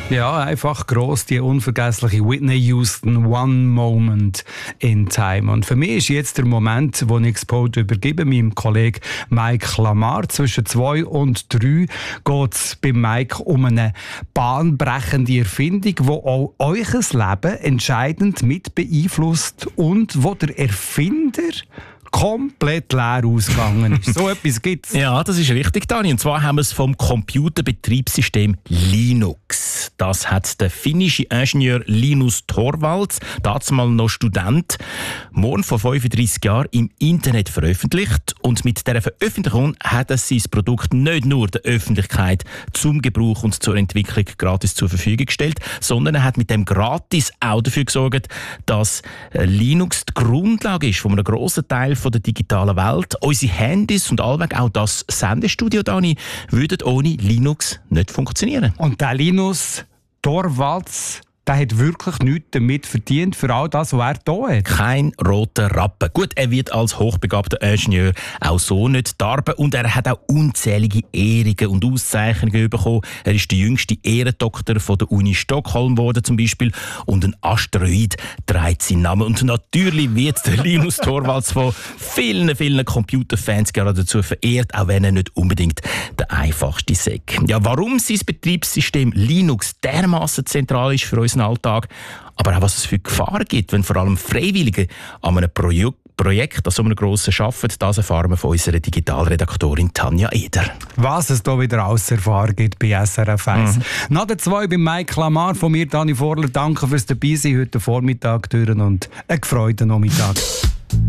Ja, einfach gross, die unvergessliche Whitney Houston, One Moment in Time. Und für mich ist jetzt der Moment, wo ich das Podium übergebe, meinem Kollegen Mike Lamar. Zwischen 2 und 3 geht es bei Mike um eine bahnbrechende Erfindung, die auch euer Leben entscheidend mit beeinflusst und wo der Erfinder komplett leer ausgegangen ist. So etwas gibt es. Ja, das ist richtig, Dani. Und zwar haben wir es vom Computerbetriebssystem Linux. Das hat der finnische Ingenieur Linus Torvalds, dazumal noch Student, morgen vor 35 Jahren im Internet veröffentlicht. Und mit dieser Veröffentlichung hat er sein Produkt nicht nur der Öffentlichkeit zum Gebrauch und zur Entwicklung gratis zur Verfügung gestellt, sondern er hat mit dem gratis auch dafür gesorgt, dass Linux die Grundlage ist von einem grossen Teil von der digitalen Welt. Unsere Handys und allweg auch das Sendestudio, Dani, würden ohne Linux nicht funktionieren. Und der Linus Torvalds, der hat wirklich nichts damit verdient für all das, was er da hat. Kein roter Rappen. Gut, er wird als hochbegabter Ingenieur auch so nicht darben und er hat auch unzählige Ehrungen und Auszeichnungen bekommen. Er ist der jüngste Ehrendoktor von der Uni Stockholm geworden zum Beispiel und ein Asteroid trägt seinen Namen. Und natürlich wird der Linus Torvalds von vielen, vielen Computerfans gerade dazu verehrt, auch wenn er nicht unbedingt der einfachste ist. Ja, warum sein Betriebssystem Linux dermaßen zentral ist für uns Alltag, aber auch was es für Gefahren gibt, wenn vor allem Freiwillige an einem Projekt, an so einem grossen arbeiten, das erfahren wir von unserer Digitalredaktorin Tanja Eder. Was es hier wieder alles zu erfahren gibt bei SRF 1. Nach der 2 bei Mike Lamar, von mir Dani Vorler. Danke fürs Dabeisein heute Vormittag und einen gefreuten Nachmittag.